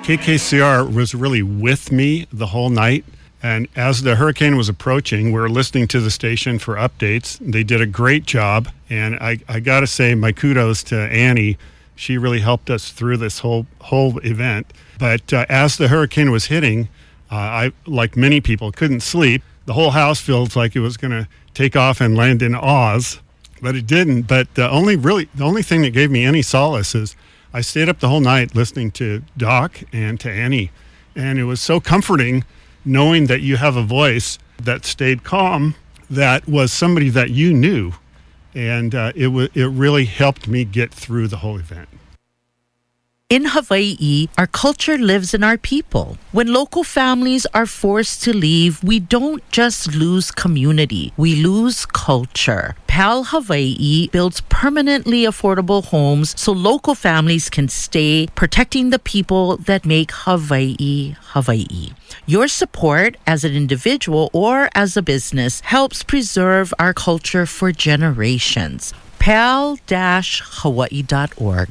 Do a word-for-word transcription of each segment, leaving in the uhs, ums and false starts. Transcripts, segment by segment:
K K C R was really with me the whole night. And as the hurricane was approaching, we were listening to the station for updates. They did a great job. And I, I got to say my kudos to Annie. She really helped us through this whole whole event. But uh, as the hurricane was hitting, uh, I, like many people, couldn't sleep. The whole house feels like it was going to take off and land in Oz, but it didn't. But the only really the only thing that gave me any solace is I stayed up the whole night listening to Doc and to Annie, and it was so comforting knowing that you have a voice that stayed calm, that was somebody that you knew, and uh, it w- it really helped me get through the whole event. In Hawaii, our culture lives in our people. When local families are forced to leave, we don't just lose community, we lose culture. PAL Hawaii builds permanently affordable homes so local families can stay, protecting the people that make Hawaii, Hawaii. Your support as an individual or as a business helps preserve our culture for generations. pal dash hawaii dot org.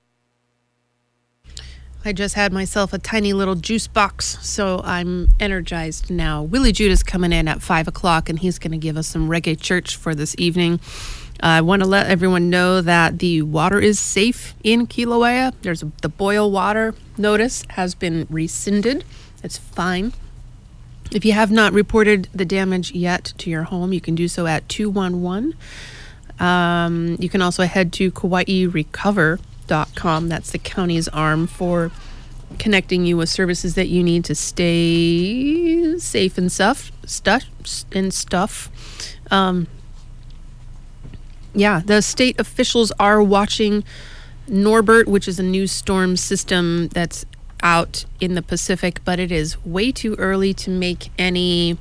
I just had myself a tiny little juice box, so I'm energized now. Willie Judas coming in at five o'clock, and he's going to give us some reggae church for this evening. Uh, I want to let everyone know that the water is safe in Kilauea. There's a, the boil water notice has been rescinded. It's fine. If you have not reported the damage yet to your home, you can do so at two one one. Um, you can also head to Kauai Recover dot com. That's the county's arm for connecting you with services that you need to stay safe and stuff. Stuff and stuff. Um, yeah, the state officials are watching Norbert, which is a new storm system that's out in the Pacific, but it is way too early to make any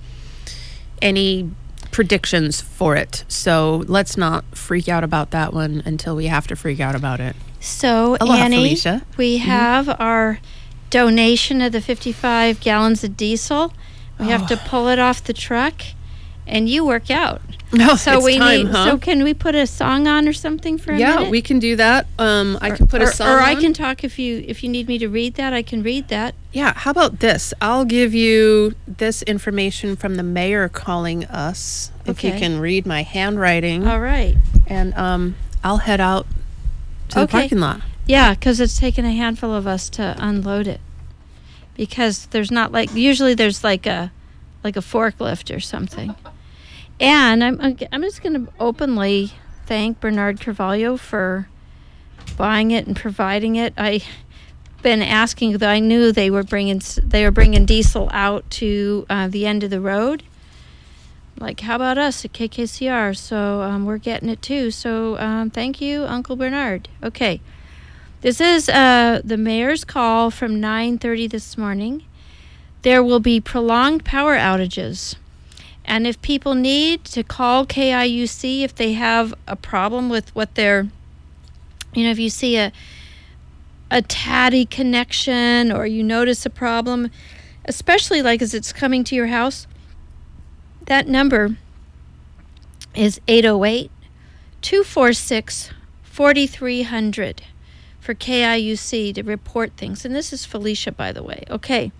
any predictions for it. So let's not freak out about that one until we have to freak out about it. So, Aloha, Annie, Felicia. we have mm-hmm. our donation of the fifty-five gallons of diesel. We oh. have to pull it off the truck, and you work out. No, so it's we time, need. huh? So can we put a song on or something for a yeah, minute? Yeah, we can do that. Um, I or, can put or, a song or on. I can talk if you if you need me to read that. I can read that. Yeah, how about this? I'll give you this information from the mayor calling us. If okay. you can read my handwriting. All right. And um, I'll head out to okay. the parking lot. Yeah, because it's taken a handful of us to unload it. Because there's not like usually there's like a like a forklift or something. And I'm I'm just going to openly thank Bernard Carvalho for buying it and providing it. I've been asking, though I knew they were bringing they were bringing diesel out to uh, the end of the road. Like, how about us at K K C R? So um, we're getting it too. So um, thank you, Uncle Bernard. Okay. This is uh, the mayor's call from nine thirty this morning. There will be prolonged power outages. And if people need to call K I U C if they have a problem with what they're, you know, if you see a a tatty connection or you notice a problem, especially like as it's coming to your house, that number is eight oh eight, two four six, four three zero zero for K I U C to report things. And this is Felicia, by the way. Okay.